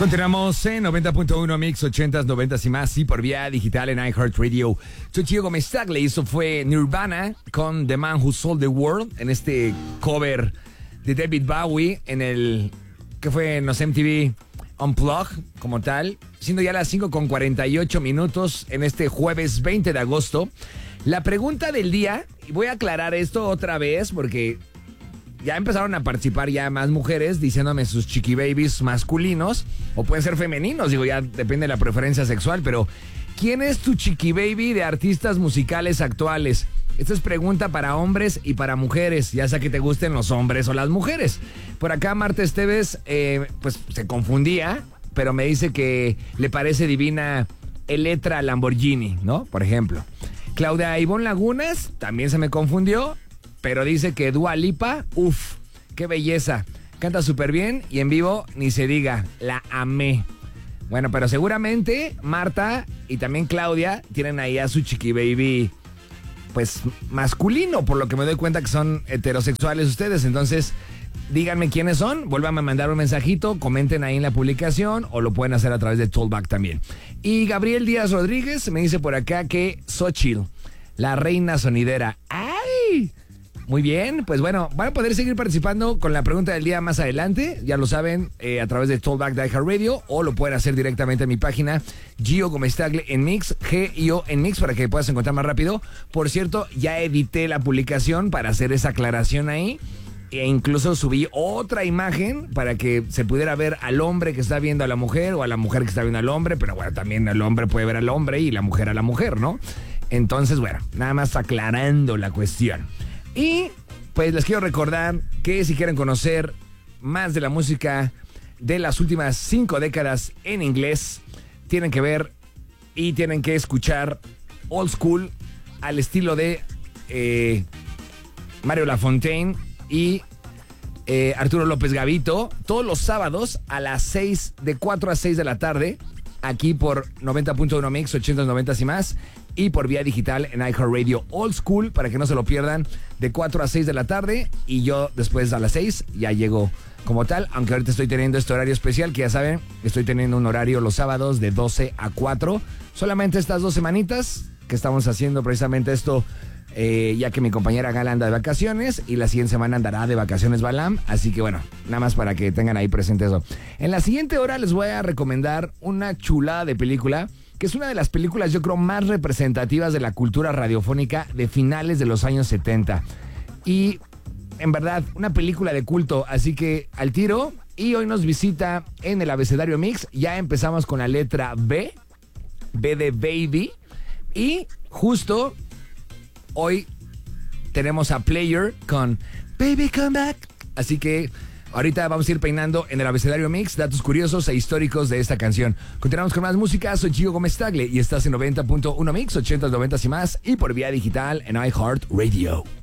Continuamos en 90.1 Mix, 80s, 90s y más, y por vía digital en iHeartRadio. Soy Gio Gómez Tagle, eso fue Nirvana con The Man Who Sold the World, en este cover de David Bowie, en el que fue en los MTV Unplugged, como tal, siendo ya las 5:48 en este jueves 20 de agosto. La pregunta del día, y voy a aclarar esto otra vez porque ya empezaron a participar ya más mujeres diciéndome sus chiqui babies masculinos, o pueden ser femeninos, digo, ya depende de la preferencia sexual, pero ¿quién es tu chiqui baby de artistas musicales actuales? Esta es pregunta para hombres y para mujeres, ya sea que te gusten los hombres o las mujeres. Por acá Marta Esteves, pues se confundía, pero me dice que le parece divina Elettra Lamborghini, ¿no? Por ejemplo. Claudia Ivonne Lagunas también se me confundió, pero dice que Dua Lipa, uff, qué belleza. Canta súper bien y en vivo ni se diga, la amé. Bueno, pero seguramente Marta y también Claudia tienen ahí a su chiqui baby, pues masculino, por lo que me doy cuenta que son heterosexuales ustedes. Entonces, díganme quiénes son, vuelvan a mandar un mensajito, comenten ahí en la publicación o lo pueden hacer a través de Tollback también. Y Gabriel Díaz Rodríguez me dice por acá que Xochitl, la reina sonidera. ¡Ay! Muy bien, pues bueno, van a poder seguir participando con la pregunta del día más adelante, ya lo saben, a través de Tollback de iHeartRadio, o lo pueden hacer directamente en mi página, Gio Gómez Tagle en Mix, G-I-O en Mix, para que puedas encontrar más rápido. Por cierto, ya edité la publicación para hacer esa aclaración ahí, e incluso subí otra imagen para que se pudiera ver al hombre que está viendo a la mujer, o a la mujer que está viendo al hombre, pero bueno, también el hombre puede ver al hombre y la mujer a la mujer, ¿no? Entonces, bueno, nada más aclarando la cuestión. Y pues les quiero recordar que si quieren conocer más de la música de las últimas 5 décadas en inglés, tienen que ver y tienen que escuchar Old School al estilo de Mario Lafontaine y Arturo López Gavito, todos los sábados a las 6, de 4 a 6 de la tarde, aquí por 90.1 Mix, 80s, 90s y más, y por vía digital en iHeartRadio. Old School, para que no se lo pierdan, de 4 a 6 de la tarde, y yo después a las 6 ya llego como tal, aunque ahorita estoy teniendo este horario especial, que ya saben, estoy teniendo un horario los sábados de 12 a 4, solamente estas 2 semanitas que estamos haciendo precisamente esto, ya que mi compañera Gala anda de vacaciones y la siguiente semana andará de vacaciones Balam, así que bueno, nada más para que tengan ahí presente eso. En la siguiente hora les voy a recomendar una chulada de película, que es una de las películas yo creo más representativas de la cultura radiofónica de finales de los años 70. Y en verdad, una película de culto, así que al tiro. Y hoy nos visita en el abecedario Mix, ya empezamos con la letra B, B de Baby, y justo hoy tenemos a Player con Baby Come Back. Así que ahorita vamos a ir peinando en el abecedario Mix datos curiosos e históricos de esta canción. Continuamos con más música. Soy Gio Gómez Tagle y estás en 90.1 Mix, 80s, 90s y más, y por vía digital en iHeartRadio.